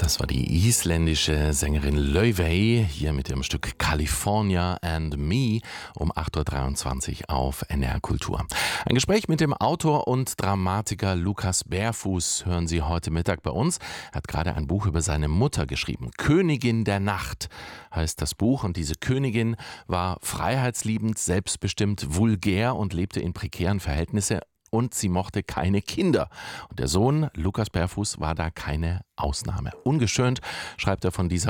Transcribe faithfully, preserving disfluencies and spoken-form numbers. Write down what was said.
Das war die isländische Sängerin Laufey hier mit ihrem Stück California and Me um acht Uhr dreiundzwanzig auf N R Kultur. Ein Gespräch mit dem Autor und Dramatiker Lukas Berfuß hören Sie heute Mittag bei uns. Er hat gerade ein Buch über seine Mutter geschrieben. Königin der Nacht heißt das Buch, und diese Königin war freiheitsliebend, selbstbestimmt, vulgär und lebte in prekären Verhältnissen. Und sie mochte keine Kinder. Und der Sohn Lukas Berfuß war da keine Ausnahme. Ungeschönt schreibt er von dieser